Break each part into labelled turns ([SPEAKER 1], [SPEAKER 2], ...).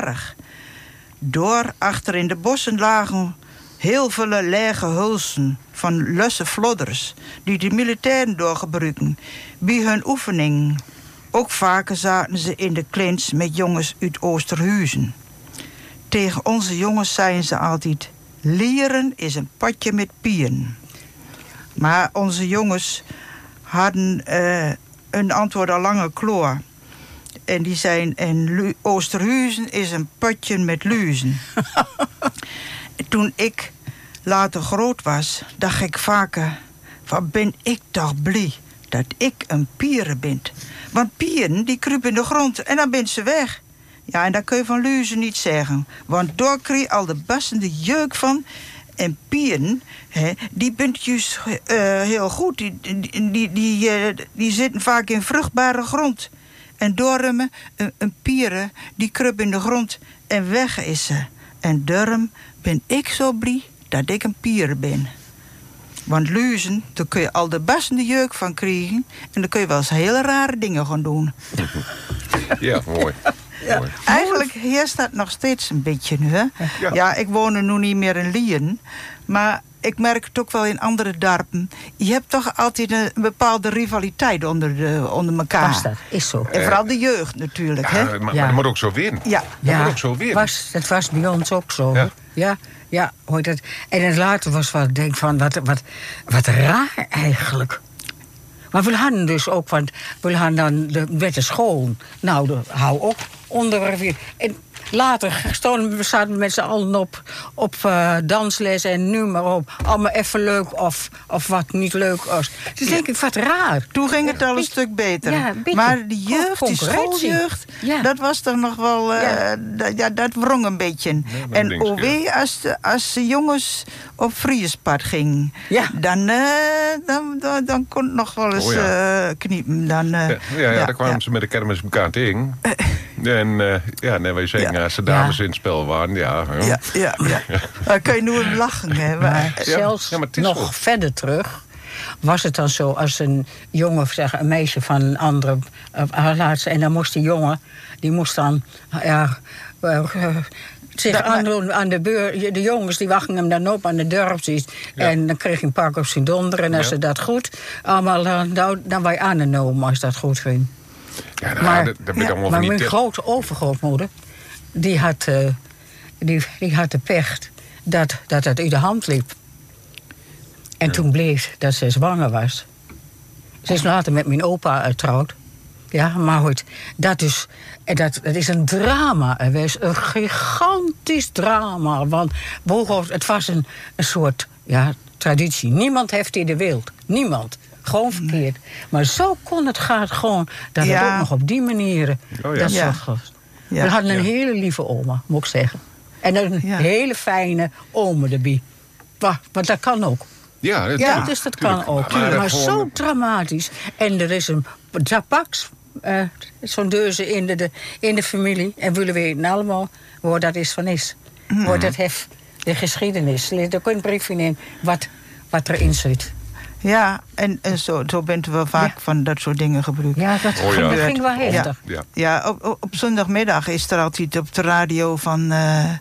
[SPEAKER 1] erg. Door achter in de bossen lagen heel veel lege hulsen van lusse flodders die de militairen doorgebruiken bij hun oefeningen. Ook vaker zaten ze in de clinch met jongens uit Oosterhuizen. Tegen onze jongens zeiden ze altijd: lieren is een potje met pieren. Maar onze jongens hadden een antwoord al lange kloor. En die zeiden: en Oosterhuizen is een potje met luizen. Toen ik later groot was, dacht ik vaker: wat ben ik toch blij dat ik een pieren ben. Want pieren die kruipen in de grond en dan ben ze weg. Ja, en dat kun je van luizen niet zeggen. Want daar krijg je al de bassende jeuk van. En pieren, die bent juist heel goed. Die zitten vaak in vruchtbare grond. En door een pieren, die kruipt in de grond en weg is ze. En daarom ben ik zo blij dat ik een pieren ben. Want luizen, daar kun je al de bassende jeuk van krijgen. En dan kun je wel eens hele rare dingen gaan doen.
[SPEAKER 2] Ja, mooi.
[SPEAKER 1] Ja.
[SPEAKER 2] Mooi.
[SPEAKER 1] Eigenlijk heerst dat nog steeds een beetje nu. Hè? Ja, ik woon er nu niet meer in Lieren. Maar ik merk het ook wel in andere dorpen. Je hebt toch altijd een bepaalde rivaliteit onder elkaar.
[SPEAKER 3] Was dat, is zo.
[SPEAKER 1] En vooral de jeugd natuurlijk.
[SPEAKER 2] Ja,
[SPEAKER 1] hè?
[SPEAKER 2] maar dat moet ook zo winnen.
[SPEAKER 1] Ja.
[SPEAKER 2] Dat moet ook zo winnen.
[SPEAKER 3] Dat was bij ons ook zo. Ja, hoor dat. En het later was wat ik denk van, wat raar eigenlijk. Maar we hadden dus ook, want we hadden dan met de school. Nou, hou op, onder. En later zaten we met z'n allen op dansles en nu maar op. Allemaal even leuk of wat niet leuk was. Dus denk ik, wat raar.
[SPEAKER 1] Toen ging het al een stuk beter.
[SPEAKER 3] Ja,
[SPEAKER 1] maar de jeugd, die schooljeugd, dat was toch nog wel... dat wrong een beetje.
[SPEAKER 2] Ja,
[SPEAKER 1] en OW, als de jongens op Friespad gingen...
[SPEAKER 3] Ja.
[SPEAKER 1] Dan kon het nog wel eens kniepen.
[SPEAKER 2] Daar kwamen ze met de kermis elkaar tegen. En wij zeggen, als de dames in het spel waren, ja.
[SPEAKER 1] Dan kun je nu hem lachen, hè.
[SPEAKER 3] Maar zelfs
[SPEAKER 2] maar het is
[SPEAKER 3] nog
[SPEAKER 2] zo.
[SPEAKER 3] verder terug was het dan zo als een jongen, zeg, een meisje van een andere laatste. En dan moest die jongen, die moest dan zich aandoen aan de beur. De jongens die wachten hem dan op aan de dorpjes. Ja. En dan kreeg hij een pak op zijn donder. En als ze dat goed allemaal dan wij aangenomen als dat goed ging.
[SPEAKER 2] Ja, nou, dat ben ik allemaal
[SPEAKER 3] maar
[SPEAKER 2] niet
[SPEAKER 3] mijn grote overgrootmoeder, die had de pech dat het uit de hand liep. En toen bleek dat ze zwanger was. Ze is later met mijn opa getrouwd. Ja, maar goed, dat is een drama geweest. Een gigantisch drama. Want het was een soort traditie. Niemand heeft in de wereld. Niemand. Gewoon verkeerd. Maar zo kon het gaan gewoon. Dat het ook nog op die manieren. We hadden een hele lieve oma, moet ik zeggen. En een hele fijne oma erbij. Want dat kan ook.
[SPEAKER 2] Ja,
[SPEAKER 3] dus dat kan ook. Maar zo dramatisch. En er is een tapaks. Zo'n deuze in de familie. En willen weten allemaal waar dat is van is. Waar dat heeft de geschiedenis. Daar kun je een briefje in wat erin zit.
[SPEAKER 1] Ja, en zo bent u wel vaak van dat soort dingen gebruikt.
[SPEAKER 3] Ja, dat ging wel heftig.
[SPEAKER 1] Ja, op zondagmiddag is er altijd op de radio van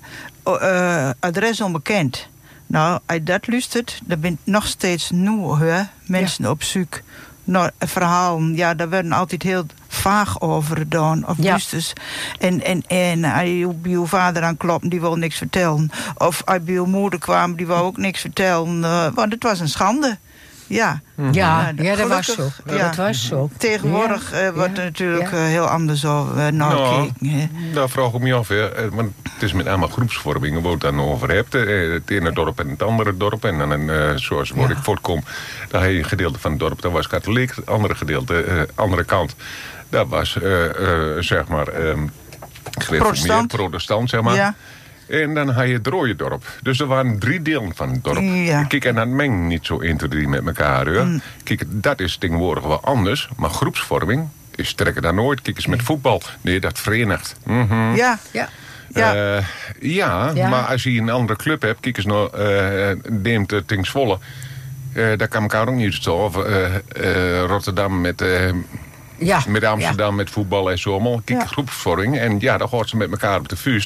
[SPEAKER 1] adres onbekend. Nou, als je dat luistert, dan bent nog steeds mensen op zoek naar verhalen. Ja, daar werden altijd heel vaag over gedaan. Of dus. En als je bij uw vader aankloppen, die wil niks vertellen. Of als bij uw moeder kwam, die wou ook niks vertellen. Want het was een schande. Ja,
[SPEAKER 3] dat was zo. Dat was zo.
[SPEAKER 1] Tegenwoordig wordt er natuurlijk heel anders over naar gekeken.
[SPEAKER 2] Daar vraag ik me af. Want het is met name groepsvorming waar je het dan over hebt. Het ene dorp en het andere dorp. En dan, zoals waar ik voortkom, daar heb je een gedeelte van het dorp. Dat was katholiek. Het andere gedeelte, andere kant, dat was, zeg maar, protestant, zeg maar. Ja. En dan had je het rode dorp. Dus er waren 3 delen van het dorp. Ja. Kijk, en dat mengt niet zo 1, 2, 3 met elkaar. Kijk, dat is tegenwoordig wel anders. Maar groepsvorming is trekken daar nooit. Kijk eens met voetbal. Nee, dat verenigt. Mm-hmm. Maar als je een andere club hebt. Kijk eens nou, neemt het Ting Zwolle. Daar kan elkaar ook niet zo. Of Rotterdam met... Met Amsterdam, met voetbal en zo allemaal. Kijk, groepsvorming. En daar gaan ze met elkaar op de vuist.